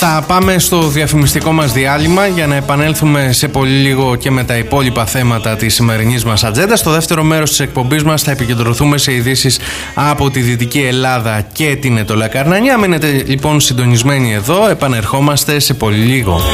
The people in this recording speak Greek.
Θα πάμε στο διαφημιστικό μας διάλειμμα για να επανέλθουμε σε πολύ λίγο και με τα υπόλοιπα θέματα της σημερινής μας ατζέντα. Στο δεύτερο μέρος της εκπομπής μας θα επικεντρωθούμε σε ειδήσεις από τη Δυτική Ελλάδα και την Ετωλακαρνανία. Μείνετε λοιπόν συντονισμένοι εδώ, επανερχόμαστε σε πολύ λίγο.